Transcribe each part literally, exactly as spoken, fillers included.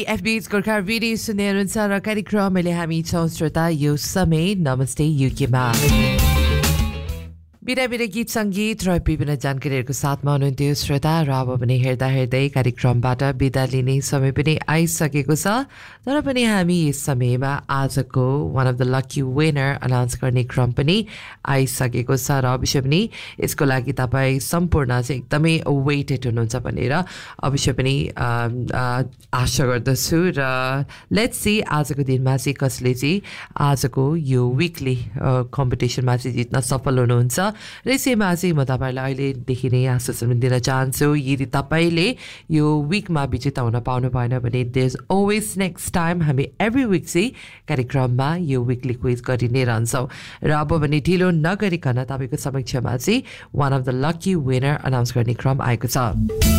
एफबीज Gorkha radio सुन्दै हुनुहुन्छ र कार्यक्रमले हामी छौँ श्रोता यो समय नमस्ते युकेमा बिना बिना गीत सङ्गीत र विभिन्न जानकारीहरूको साथमा हुनुहुन्थ्यो श्रोता र अब पनि हेर्दा हेर्दै कार्यक्रमबाट बिदा लिने समय पनि आइसकेको छ तर पनि हामी यस समयमा आजको one of the lucky winner announce गर्ने क्रम पनि आइसकेको छ र अवश्य पनि यसको लागि तपाईँ सम्पूर्ण चाहिँ एकदमै वेटेड हुनुहुन्छ भनेर अवश्य पनि आशा गर्दछु र लेट्स सी आजको दिनमा चाहिँ कसले चाहिँ आजको यो विकली कम्पिटिसनमा चाहिँ जित्न सफल हुनुहुन्छ र यसैमा चाहिँ म तपाईँलाई अहिलेदेखि नै आश्वासन दिन चाहन्छु यदि तपाईँले यो विकमा विजेता हुन पाउनु भएन भने there is always next time हामी एभ्री विक चाहिँ कार्यक्रममा यो विकली क्विज गरि नै रहन्छौँ र अब भने ढिलो नगरिकन तपाईँको समक्षमा चाहिँ one of the lucky winner announce गर्ने क्रम आएको छ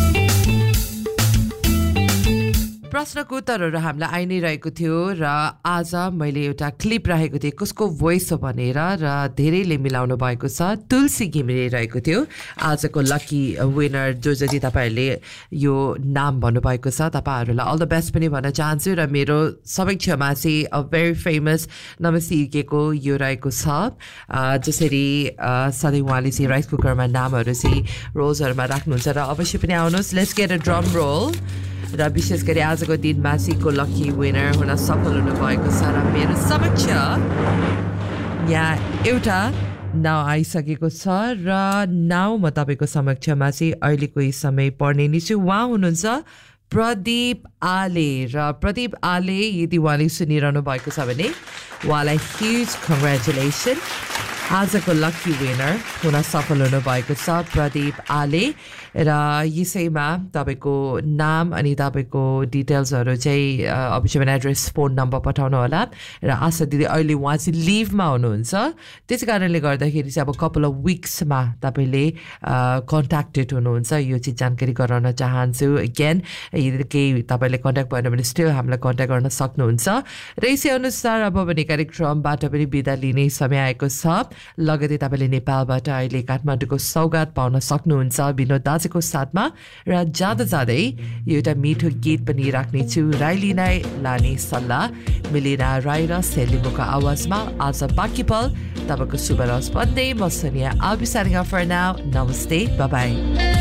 प्रश्नको उत्तरहरू हामीलाई आइ नै रहेको थियो र आज मैले एउटा क्लिप राखेको थिएँ कसको भोइस हो भनेर र धेरैले मिलाउनु भएको छ तुलसी घिमिरे रहेको थियो आजको लकी विनर जो जति तपाईँहरूले यो नाम भन्नुभएको छ तपाईँहरूलाई अल द बेस्ट पनि भन्न चाहन्छु र मेरो समक्षमा चाहिँ अ भेरी फेमस नमस्ते युकेको यो रहेको छ जसरी सधैँ उहाँले चाहिँ राइस कुकरमा नामहरू चाहिँ रोल्सहरूमा राख्नुहुन्छ र अवश्य पनि आउनुहोस् let's get a drum roll र विशेष गरी आजको दिनमा सिको लकी विनर हुन सफल हुनुभएको छ र मेरो समक्ष यहाँ एउटा नाउँ आइसकेको छ र नाउँ म तपाईँको समक्षमा चाहिँ अहिलेको यी समय पढ्ने नै छु उहाँ हुनुहुन्छ प्रदीप आले र प्रदीप आले यदि उहाँले सुनिरहनु भएको छ भने उहाँलाई ह्युज कङ्ग्रेचुलेसन आजको लकी विनर हुन सफल हुनुभएको छ प्रदीप आले र यसैमा तपाईँको नाम अनि तपाईँको डिटेल्सहरू चाहिँ अवश्य पनि एड्रेस फोन नम्बर पठाउनु होला र आशा दिदी अहिले उहाँ चाहिँ लिभमा हुनुहुन्छ त्यसै कारणले गर्दाखेरि चाहिँ अब कपाल अफ विक्समा तपाईँले कन्ट्याक्टेड हुनुहुन्छ यो चाहिँ जानकारी गराउन चाहन्छु अगेन यदि केही तपाईँले कन्ट्याक्ट भएन भने स्टिल हामीलाई कन्ट्याक्ट गर्न सक्नुहुन्छ र यसै अनुसार अब भने कार्यक्रमबाट पनि बिदा लिने समय आएको छ लगतै तपाईँले नेपालबाट अहिले काठमाडौँको सौगात पाउन सक्नुहुन्छ विनोद दाजुको साथमा र जाँदा जाँदै एउटा मिठो गीत पनि राख्नेछु राइली नै लाने सल्लाह मिलिना राई र सेलिमोको आवाजमा आज बाँकी पल तपाईँको शुभ रहोस् भन्दै म सोनिया आबिसारिङ फर नाउ नमस्ते बाई बाई